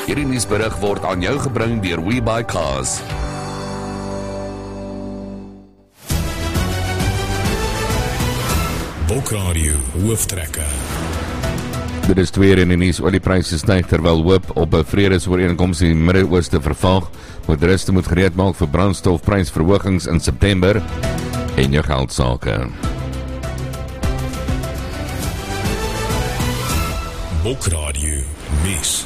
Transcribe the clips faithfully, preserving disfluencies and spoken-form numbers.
Hierdie nuusberig word aan jou gebring deur WeBuyCars. Bokradio hooftrekker. Dit is twee in die nuus, oliepryse styg terwyl hoop op 'n vredesooreenkoms in die Midde-Ooste vervaag. Motoriste moet gereed maak vir brandstofprysverhogings in September en jou geldsaake. Bokradio nuus.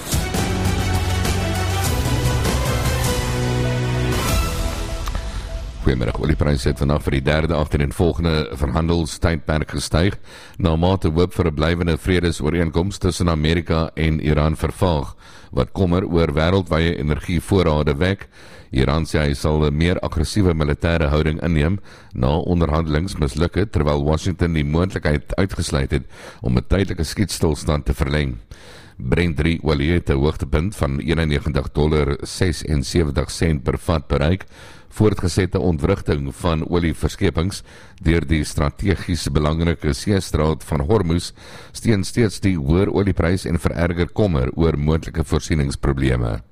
Goeiemiddag, oliepryse het vandag vir die derde agtereenvolgende verhandelstydperk gestyg, na mate hoop vir 'n blywende vredesooreenkoms tussen Amerika en Iran vervaag, wat kommer oor wêreldwye energievoorrade wek. Iran sê hy sal 'n meer aggressiewe militêre houding inneem na onderhandelings misluk het, terwyl Washington die moontlikheid uitgesluit het om 'n tydelike skietstilstand te verleng. Brent drie olie het 'n hoogtepunt van eenennegentig dollar sesensewentig sent per vat bereik, voortgesette ontwrigting van olieverskepings deur die strategies belangrike seestraat van Hormuz steun steeds die hoër olieprys en vererger kommer oor moontlike voorsieningsprobleme.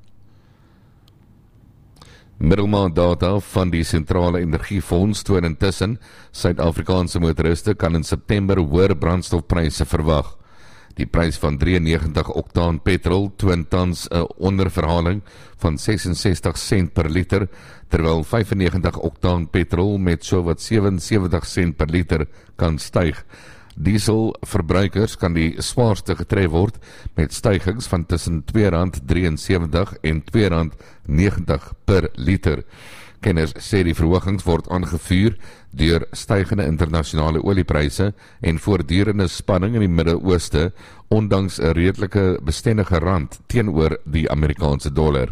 Middelmaanddata van die Sentrale Energiefonds toon intussen Suid-Afrikaanse motoriste kan in September hoër brandstofpryse verwag. Die prys van drieënnegentig oktaan petrol toon tans 'n onderverhaling van sesensestig sent per liter, terwyl vyfennegentig oktaan petrol met sowat sewensewentig sent per liter kan styg. Dieselverbruikers kan die swaarste getref word met stygings van tussen twee rand drieënsewentig en twee rand negentig per liter. Kenners sê die verhogings word aangevuur deur stygende internasionale oliepryse en voortdurende spanning in die Midde-Ooste, ondanks 'n redelike bestendige rand teenoor die Amerikaanse dollar.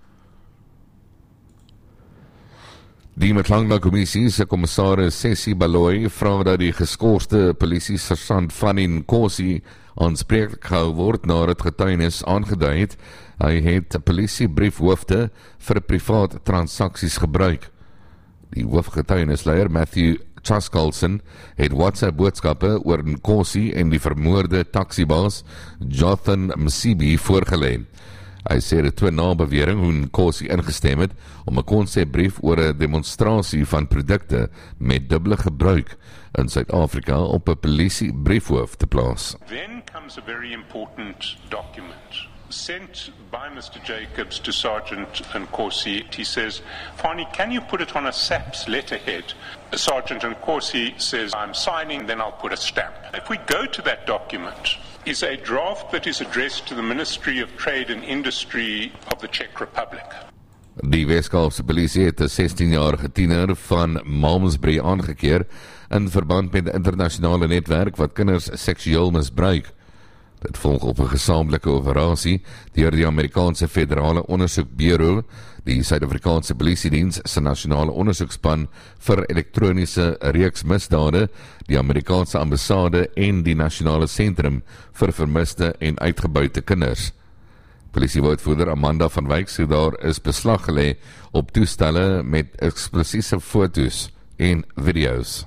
Die Mklanga-kommissie se kommissaris Sessie Baloyi vra dat die geskorste polisie-sersant Fanny Nkosi aanspreeklik gehou word nadat getuienis aangedui het hy het polisiebriefhoofde vir privaat transaksies gebruik. Die hoofgetuienisleier Matthew Chaskalson het WhatsApp-boodskappe oor Nkosi en die vermoorde taxibaas Jonathan Msibi voorgelê. Hy sê dit toe na bewering hoe Nkosi ingestem het om 'n konsepbrief oor 'n demonstrasie van produkte met dubbele gebruik in Suid-Afrika op 'n polisiebriefhoof te plaas. Then comes a very important document sent by Mister Jacobs to Sergeant Nkosi. He says, "Fani, can you put it on a S A P S letterhead?" Sergeant Nkosi says, "I'm signing, then I'll put a stamp." If we go to that document, is a draft that is addressed to the Ministry of Trade and Industry of the Czech Republic. Die Weskaapse polisie het 'n sestienjarige tiener van Malmesbury aangekeer in verband met 'n internasionale netwerk wat kinders seksueel misbruik. Dit volg op 'n gesamentlike operasie deur die Amerikaanse Federale Ondersoekbureau, die Suid-Afrikaanse Polisiediens se nasionale ondersoekspan vir elektroniese reeks misdade, die Amerikaanse ambassade en die nasionale sentrum vir vermiste en uitgebuite kinders. Polisiewoordvoerder Amanda van Wyk sê daar is beslag gelê op toestelle met eksplisiete foto's en video's.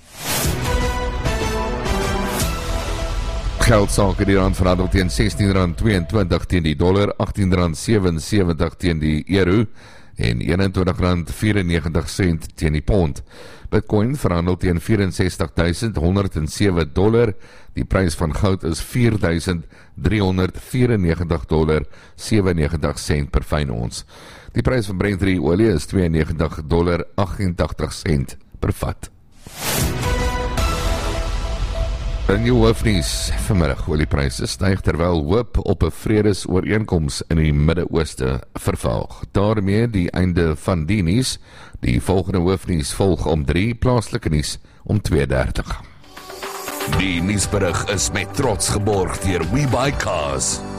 Geldsaake die rand verhandel teen sestien rand tweeëntwintig teen die dollar, agttien rand sewensewentig teen die euro en eenentwintig rand vyfennegentig sent teen die pond. Bitcoin verhandel teen vyf ses honderd sewe dollar. Die prys van goud is vier duisend driehonderd vyfennegentig dollar sewennegentig sent per fyn ons. Die prys van Brent drie olie is tweeënnegentig dollar agt-en-tagtig sent per vat. In jou hoofnuus vanmiddag, oliepryse styg terwyl hoop op 'n vredesooreenkoms in die Midde-Ooste vervaag. Daarmee die einde van die nuus. Die volgende hoofnuus volg om drie, plaaslike nuus om twee dertig. Die nuusberig is met trots geborg deur WeBuyCars.